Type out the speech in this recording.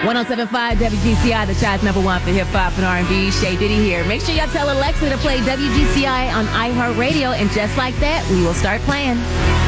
1075 WGCI, the Chi's number one for hip-hop and R&B. Shay Diddy here. Make sure y'all tell Alexa to play WGCI on iHeartRadio, and just like that, we will start playing.